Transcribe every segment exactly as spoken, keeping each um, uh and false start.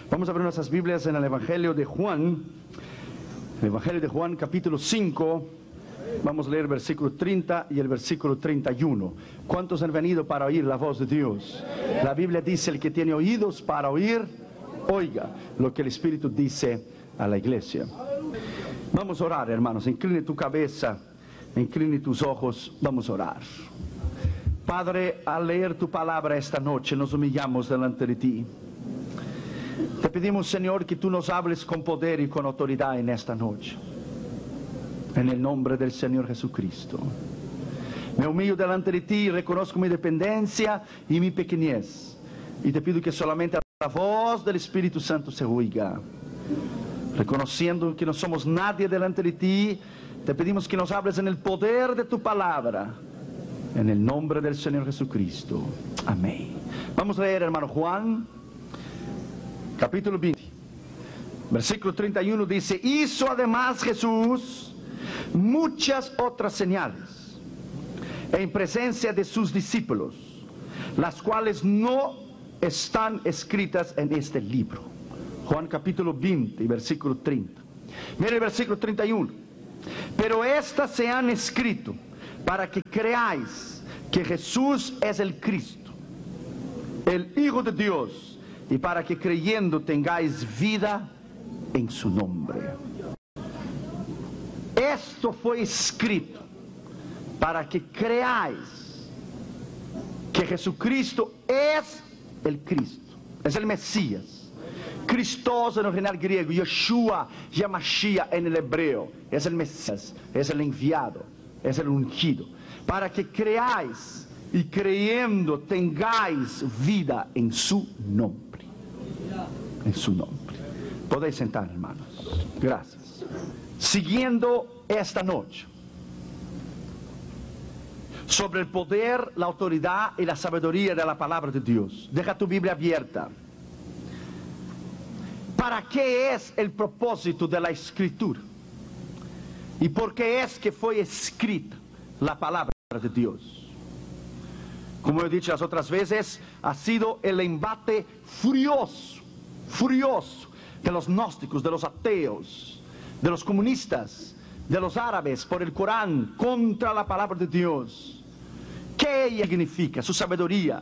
Vamos a ver nuestras Biblias en el Evangelio de Juan. El Evangelio de Juan, capítulo cinco. Vamos a leer el versículo treinta y el versículo treinta y uno. ¿Cuántos han venido para oír la voz de Dios? La Biblia dice: el que tiene oídos para oír, oiga lo que el Espíritu dice a la iglesia. Vamos a orar, hermanos. Incline tu cabeza, incline tus ojos. Vamos a orar. Padre, al leer tu palabra esta noche, nos humillamos delante de ti. Te pedimos, Señor, que tú nos hables con poder y con autoridad en esta noche. En el nombre del Señor Jesucristo. Me humillo delante de ti y reconozco mi dependencia y mi pequeñez. Y te pido que solamente la voz del Espíritu Santo se oiga. Reconociendo que no somos nadie delante de ti, te pedimos que nos hables en el poder de tu palabra. En el nombre del Señor Jesucristo. Amén. Vamos a leer, hermano Juan, capítulo veinte. Versículo treinta y uno dice: hizo además Jesús muchas otras señales en presencia de sus discípulos, las cuales no están escritas en este libro. Juan capítulo veinte, versículo treinta. Mire el versículo treinta y uno. Pero estas se han escrito para que creáis que Jesús es el Cristo, el Hijo de Dios, y para que creyendo tengáis vida en su nombre. Esto fue escrito para que creáis que Jesucristo es el Cristo, es el Mesías. Christos en el original griego, Yeshua, Yamashia en el hebreo, es el Mesías, es el enviado, es el ungido. Para que creáis y creyendo tengáis vida en su nombre. En su nombre. Podéis sentar, hermanos. Gracias. Siguiendo esta noche sobre el poder, la autoridad y la sabiduría de la palabra de Dios. Deja tu Biblia abierta. ¿Para qué es el propósito de la Escritura? ¿Y por qué es que fue escrita la palabra de Dios? Como he dicho las otras veces, ha sido el embate furioso, furioso de los gnósticos, de los ateos, de los comunistas, de los árabes por el Corán contra la palabra de Dios. ¿Qué ella significa? Su sabiduría,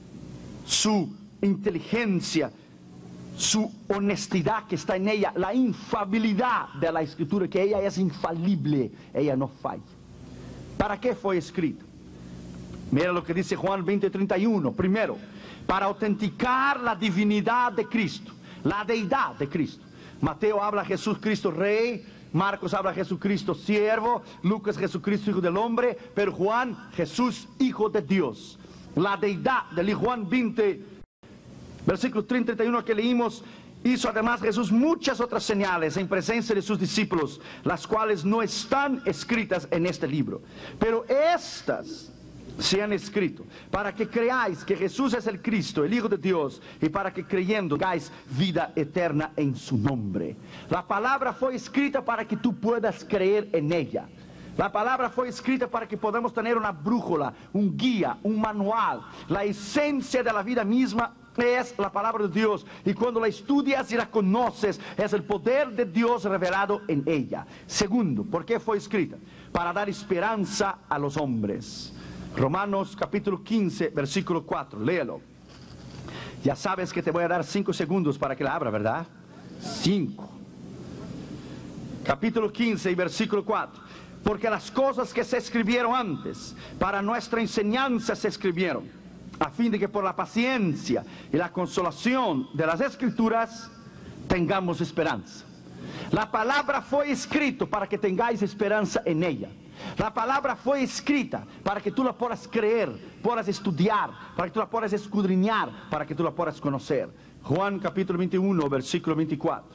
su inteligencia, su honestidad que está en ella, la infalibilidad de la Escritura, que ella es infalible, ella no falla. ¿Para qué fue escrito? Mira lo que dice Juan veinte, treinta y uno. Primero, para autenticar la divinidad de Cristo, la deidad de Cristo. Mateo habla Jesús Cristo Rey, Marcos habla Jesucristo Siervo, Lucas Jesucristo Hijo del Hombre, pero Juan Jesús Hijo de Dios. La deidad del Juan veinte, versículo treinta y uno que leímos: hizo además Jesús muchas otras señales en presencia de sus discípulos, las cuales no están escritas en este libro. Pero estas se han escrito para que creáis que Jesús es el Cristo, el Hijo de Dios, y para que creyendo tengáis vida eterna en su nombre. La palabra fue escrita para que tú puedas creer en ella. La palabra fue escrita para que podamos tener una brújula, un guía, un manual. La esencia de la vida misma es la palabra de Dios, y cuando la estudias y la conoces, es el poder de Dios revelado en ella. Segundo, ¿por qué fue escrita? Para dar esperanza a los hombres. Romanos capítulo quince, versículo cuatro, léelo. Ya sabes que te voy a dar cinco segundos para que la abra, ¿verdad? Cinco. Capítulo quince y versículo cuatro. Porque las cosas que se escribieron antes, para nuestra enseñanza se escribieron, a fin de que por la paciencia y la consolación de las Escrituras tengamos esperanza. La palabra fue escrita para que tengáis esperanza en ella. La palabra fue escrita para que tú la puedas creer, puedas estudiar, para que tú la puedas escudriñar, para que tú la puedas conocer. Juan capítulo veintiuno, versículo veinticuatro.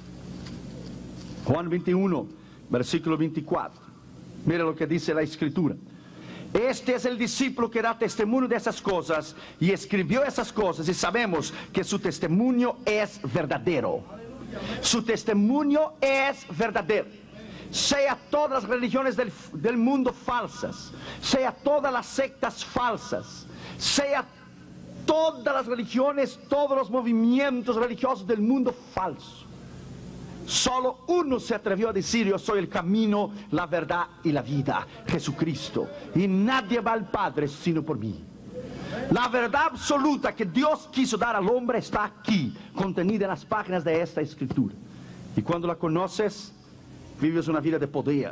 Juan veintiuno, versículo veinticuatro. Mira lo que dice la Escritura. Este es el discípulo que da testimonio de esas cosas y escribió esas cosas, y sabemos que su testimonio es verdadero. Su testimonio es verdadero. Sea todas las religiones del, del mundo falsas, sea todas las sectas falsas, sea todas las religiones, todos los movimientos religiosos del mundo falso. Solo uno se atrevió a decir: yo soy el camino, la verdad y la vida, Jesucristo, y nadie va al Padre sino por mí. La verdad absoluta que Dios quiso dar al hombre está aquí, contenida en las páginas de esta escritura. Y cuando la conoces, vives una vida de poder.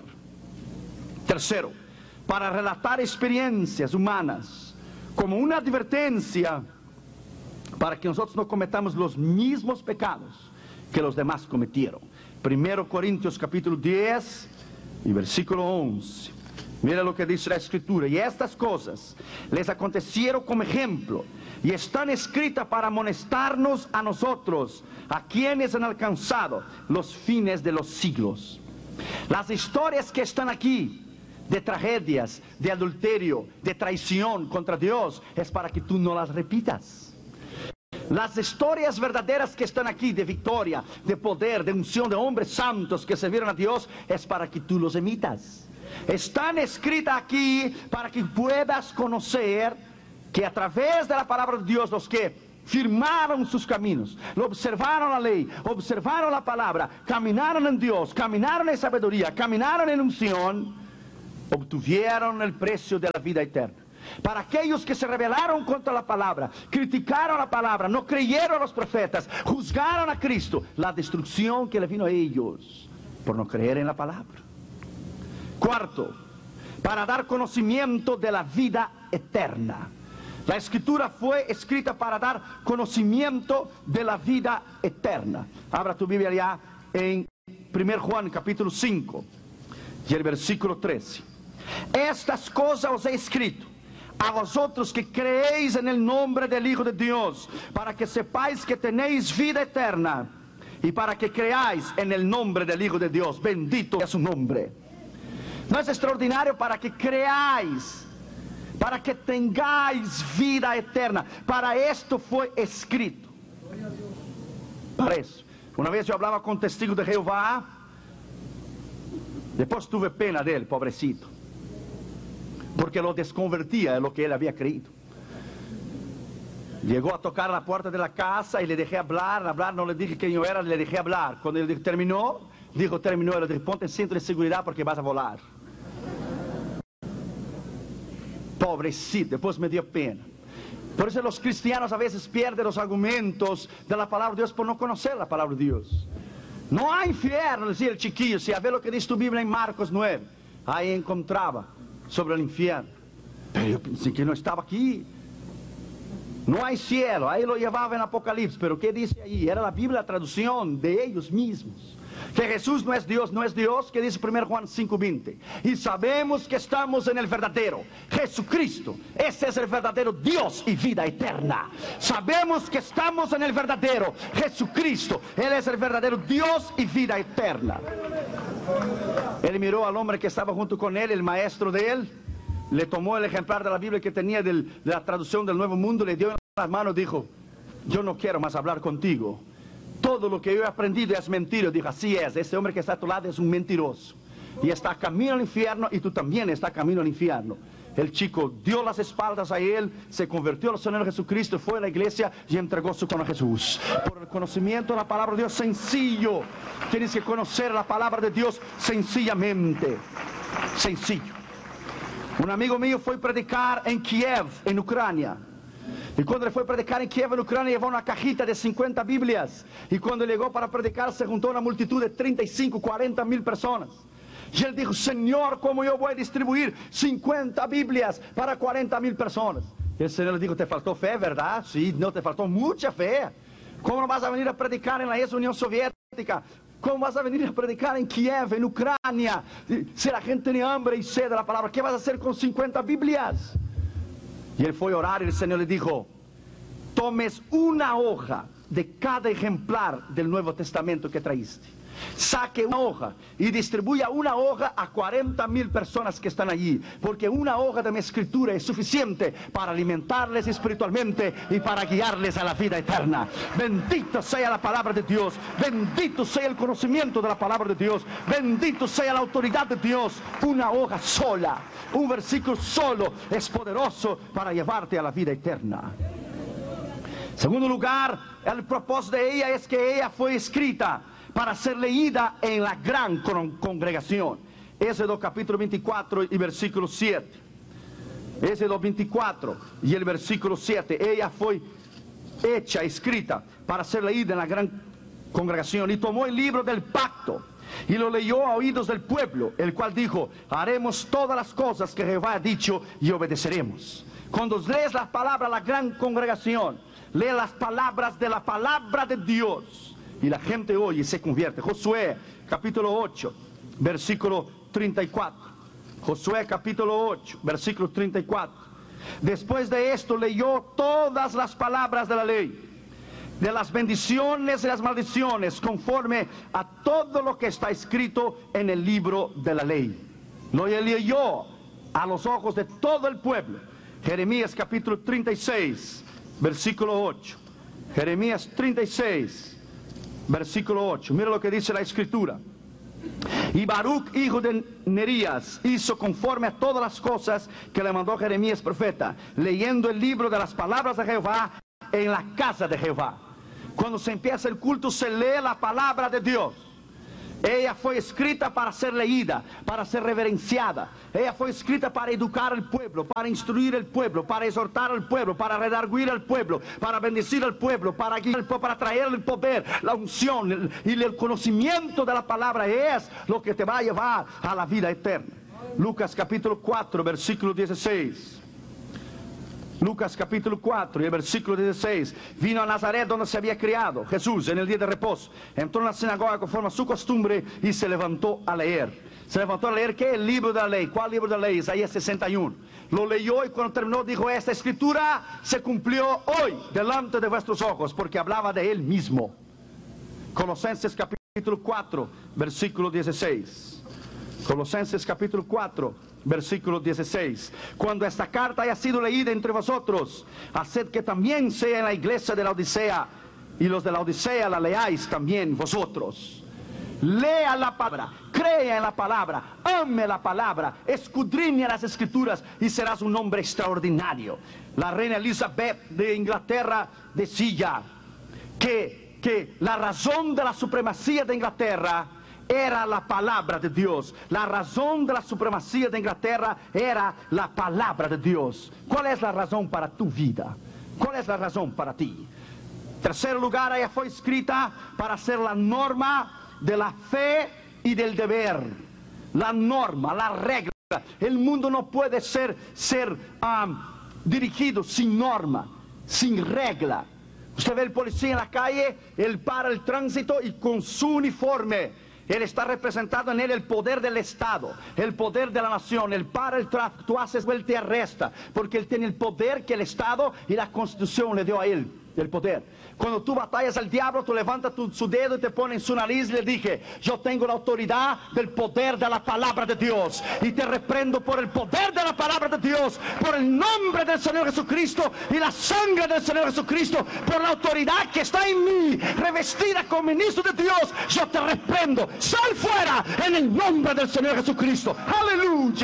Tercero, para relatar experiencias humanas como una advertencia para que nosotros no cometamos los mismos pecados que los demás cometieron. Primero Corintios capítulo diez y versículo once. Mira lo que dice la escritura: y estas cosas les acontecieron como ejemplo, y están escritas para amonestarnos a nosotros, a quienes han alcanzado los fines de los siglos. Las historias que están aquí, de tragedias, de adulterio, de traición contra Dios, es para que tú no las repitas. Las historias verdaderas que están aquí, de victoria, de poder, de unción, de hombres santos que sirvieron a Dios, es para que tú los imitas. Están escritas aquí para que puedas conocer que a través de la palabra de Dios, los que firmaron sus caminos, observaron la ley, observaron la palabra, caminaron en Dios, caminaron en sabiduría, caminaron en unción, obtuvieron el precio de la vida eterna. Para aquellos que se rebelaron contra la palabra, criticaron la palabra, no creyeron a los profetas, juzgaron a Cristo, la destrucción que le vino a ellos por no creer en la palabra. Cuarto, para dar conocimiento de la vida eterna. La escritura fue escrita para dar conocimiento de la vida eterna. Abra tu Biblia ya en primero Juan capítulo cinco y el versículo trece. Estas cosas os he escrito a vosotros que creéis en el nombre del Hijo de Dios, para que sepáis que tenéis vida eterna, y para que creáis en el nombre del Hijo de Dios. Bendito es su nombre. ¿No es extraordinario? Para que creáis, para que tengáis vida eterna. Para esto fue escrito. Para eso. Una vez yo hablaba con un testigo de Jehová. Después tuve pena de él, pobrecito, porque lo desconvertía de lo que él había creído. Llegó a tocar la puerta de la casa y le dejé hablar, hablar, no le dije quién yo era, le dejé hablar. Cuando él terminó, dijo, terminó, le dije, ponte el cinto de seguridad porque vas a volar. Pobrecito, después me dio pena. Por eso los cristianos a veces pierden los argumentos de la palabra de Dios por no conocer la palabra de Dios. No hay infierno, decía el chiquillo. Si a ver lo que dice tu Biblia en Marcos nueve, ahí encontraba sobre el infierno. Pero yo pensé que no estaba aquí. No hay cielo, ahí lo llevaba en Apocalipsis. Pero ¿qué dice ahí? Era la Biblia, la traducción de ellos mismos. Que Jesús no es Dios, no es Dios, que dice primero Juan cinco veinte. Y sabemos que estamos en el verdadero Jesucristo. Ese es el verdadero Dios y vida eterna. Sabemos que estamos en el verdadero Jesucristo. Él es el verdadero Dios y vida eterna. Él miró al hombre que estaba junto con él, el maestro de él. Le tomó el ejemplar de la Biblia que tenía del, de la traducción del Nuevo Mundo, le dio en las manos y dijo, yo no quiero más hablar contigo. Todo lo que yo he aprendido es mentira. Dijo, así es, ese hombre que está a tu lado es un mentiroso. Y está camino al infierno y tú también estás camino al infierno. El chico dio las espaldas a él, se convirtió al Señor Jesucristo, fue a la iglesia y entregó su corazón a Jesús. Por el conocimiento de la palabra de Dios sencillo. Tienes que conocer la palabra de Dios sencillamente. Sencillo. Un amigo mío fue a predicar en Kiev, en Ucrania. Y cuando le fue a predicar en Kiev, en Ucrania, llevó una cajita de cincuenta Biblias. Y cuando llegó para predicar, se juntó una multitud de treinta y cinco, cuarenta mil personas. Y él dijo, Señor, ¿cómo yo voy a distribuir cincuenta Biblias para cuarenta mil personas? Y el Señor le dijo, te faltó fe, ¿verdad? Sí, no, te faltó mucha fe. ¿Cómo no vas a venir a predicar en la ex Unión Soviética? ¿Cómo vas a venir a predicar en Kiev, en Ucrania? Si la gente tiene hambre y sed de la palabra, ¿qué vas a hacer con cincuenta Biblias? Y él fue a orar y el Señor le dijo, tomes una hoja de cada ejemplar del Nuevo Testamento que traíste. Saque una hoja y distribuya una hoja a cuarenta mil personas que están allí, porque una hoja de mi escritura es suficiente para alimentarles espiritualmente y para guiarles a la vida eterna. Bendito sea la palabra de Dios, bendito sea el conocimiento de la palabra de Dios, bendito sea la autoridad de Dios. Una hoja sola, un versículo solo es poderoso para llevarte a la vida eterna. Segundo lugar, el propósito de ella es que ella fue escrita para ser leída en la gran congregación. Éxodo capítulo veinticuatro y versículo siete. Éxodo veinticuatro y el versículo siete. Ella fue hecha, escrita para ser leída en la gran congregación. Y tomó el libro del pacto y lo leyó a oídos del pueblo, el cual dijo: haremos todas las cosas que Jehová ha dicho y obedeceremos. Cuando lees las palabras de la gran congregación, lee las palabras de la palabra de Dios y la gente oye y se convierte. Josué capítulo ocho versículo treinta y cuatro. Josué capítulo ocho versículo treinta y cuatro. Después de esto leyó todas las palabras de la ley, de las bendiciones y las maldiciones, conforme a todo lo que está escrito en el libro de la ley. Lo leyó a los ojos de todo el pueblo. Jeremías capítulo treinta y seis versículo ocho. Jeremías treinta y seis versículo ocho. Mira lo que dice la escritura. Y Baruch, hijo de Nerías, hizo conforme a todas las cosas que le mandó Jeremías profeta, leyendo el libro de las palabras de Jehová en la casa de Jehová. Cuando se empieza el culto, se lee la palabra de Dios. Ella fue escrita para ser leída, para ser reverenciada. Ella fue escrita para educar al pueblo, para instruir al pueblo, para exhortar al pueblo, para redarguir al pueblo, para bendecir al pueblo, para guiar al pueblo, para traer el poder, la unción el, y el conocimiento de la palabra. Es lo que te va a llevar a la vida eterna. Lucas capítulo cuatro, versículo dieciséis. Lucas capítulo cuatro y el versículo dieciséis. Vino a Nazaret, donde se había criado Jesús, en el día de reposo. Entró en la sinagoga conforme a su costumbre y se levantó a leer. Se levantó a leer, ¿qué? El libro de la ley. ¿Cuál libro de la ley? Isaías sesenta y uno. Lo leyó y cuando terminó dijo: esta escritura se cumplió hoy delante de vuestros ojos, porque hablaba de él mismo. Colosenses capítulo cuatro, versículo dieciséis. Colosenses capítulo cuatro, versículo dieciséis. Cuando esta carta haya sido leída entre vosotros, haced que también sea en la iglesia de la Odisea, y los de la Odisea la leáis también vosotros. Lea la palabra, crea en la palabra, ame la palabra, escudriña las escrituras y serás un hombre extraordinario. La reina Elizabeth de Inglaterra decía que, que la razón de la supremacía de Inglaterra era la palabra de Dios. La razón de la supremacía de Inglaterra era la palabra de Dios. ¿Cuál es la razón para tu vida? ¿Cuál es la razón para ti? Tercer lugar, ella fue escrita para ser la norma de la fe y del deber. La norma, la regla. El mundo no puede ser, ser um, dirigido sin norma, sin regla. Usted ve el policía en la calle, él para el tránsito y con su uniforme él está representado en él el poder del Estado, el poder de la nación. Él para el tráfico, tú haces vuelta y arresta, porque él tiene el poder que el Estado y la Constitución le dio a él, el poder. Cuando tú batallas al diablo, tú levantas tu, su dedo y te pones en su nariz y le dije: yo tengo la autoridad del poder de la palabra de Dios, y te reprendo por el poder de la palabra de Dios, por el nombre del Señor Jesucristo y la sangre del Señor Jesucristo, por la autoridad que está en mí, revestida como ministro de Dios. Yo te reprendo, sal fuera en el nombre del Señor Jesucristo. Aleluya.